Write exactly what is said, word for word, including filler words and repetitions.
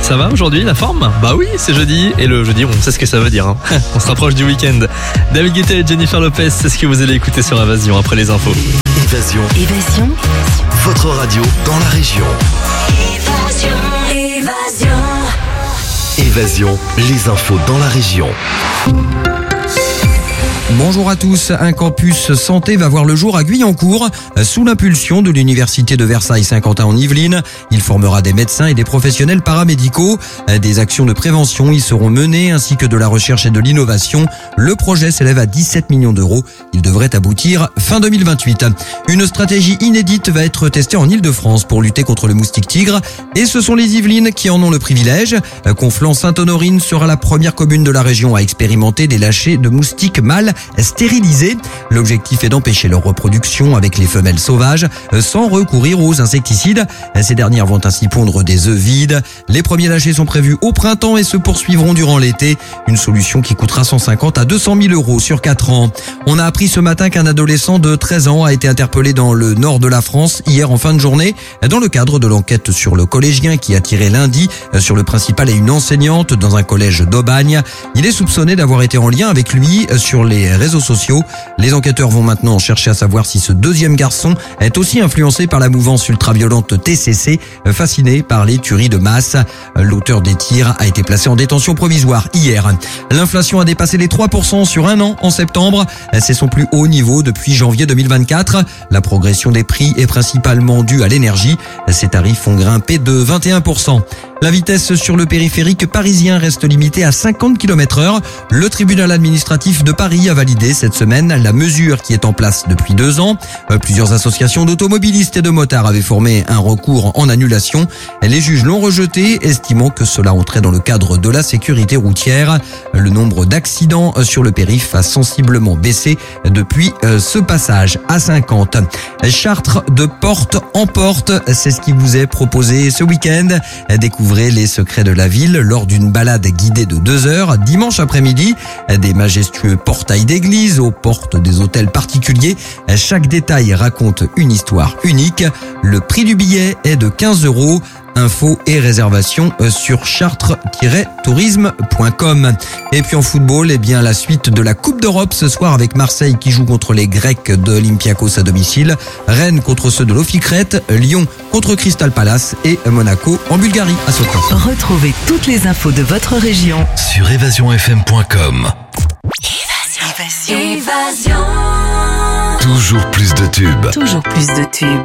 Ça va aujourd'hui, la forme? Bah oui, c'est jeudi, et le jeudi, on sait ce que ça veut dire. Hein. On se rapproche du week-end. David Guetta et Jennifer Lopez, c'est ce que vous allez écouter sur Évasion après les infos. Évasion. Évasion. Votre radio dans la région. Évasion. Évasion. Évasion, les infos dans la région. Bonjour à tous, un campus santé va voir le jour à Guyancourt sous l'impulsion de l'université de Versailles-Saint-Quentin en Yvelines. Il formera des médecins et des professionnels paramédicaux. Des actions de prévention y seront menées ainsi que de la recherche et de l'innovation. Le projet s'élève à dix-sept millions d'euros. Il devrait aboutir fin deux mille vingt-huit. Une stratégie inédite va être testée en Île-de-France pour lutter contre le moustique tigre. Et ce sont les Yvelines qui en ont le privilège. Conflans-Sainte-Honorine sera la première commune de la région à expérimenter des lâchers de moustiques mâles stérilisés. L'objectif est d'empêcher leur reproduction avec les femelles sauvages sans recourir aux insecticides. Ces dernières vont ainsi pondre des œufs vides. Les premiers lâchers sont prévus au printemps et se poursuivront durant l'été. Une solution qui coûtera cent cinquante à deux cent mille euros sur quatre ans. On a appris ce matin qu'un adolescent de treize ans a été interpellé dans le nord de la France hier en fin de journée dans le cadre de l'enquête sur le collégien qui a tiré lundi sur le principal et une enseignante dans un collège d'Aubagne. Il est soupçonné d'avoir été en lien avec lui sur les réseaux sociaux. Les enquêteurs vont maintenant chercher à savoir si ce deuxième garçon est aussi influencé par la mouvance ultraviolente T C C, fasciné par les tueries de masse. L'auteur des tirs a été placé en détention provisoire hier. L'inflation a dépassé les trois pour cent sur un an en septembre. C'est son plus haut niveau depuis janvier deux mille vingt-quatre. La progression des prix est principalement due à l'énergie. Ces tarifs ont grimpé de vingt et un pour cent. La vitesse sur le périphérique parisien reste limitée à cinquante kilomètres heure. Le tribunal administratif de Paris a validé cette semaine la mesure qui est en place depuis deux ans. Plusieurs associations d'automobilistes et de motards avaient formé un recours en annulation. Les juges l'ont rejeté, estimant que cela entrait dans le cadre de la sécurité routière. Le nombre d'accidents sur le périph' a sensiblement baissé depuis ce passage à cinquante. Chartres de porte en porte, c'est ce qui vous est proposé ce week-end. Découvrez les secrets de la ville lors d'une balade guidée de deux heures dimanche après-midi. Des majestueux portails d'église aux portes des hôtels particuliers. Chaque détail raconte une histoire unique. Le prix du billet est de quinze euros. Infos et réservations sur chartres tiret tourisme point com. Et puis en football, eh bien la suite de la Coupe d'Europe ce soir avec Marseille qui joue contre les Grecs de Olympiakos à domicile, Rennes contre ceux de l'Ophicrète, Lyon contre Crystal Palace et Monaco en Bulgarie à Sochaux. Retrouvez toutes les infos de votre région Sur évasion f m point com. Évasion. Évasion. Toujours plus de tubes. Toujours plus de tubes.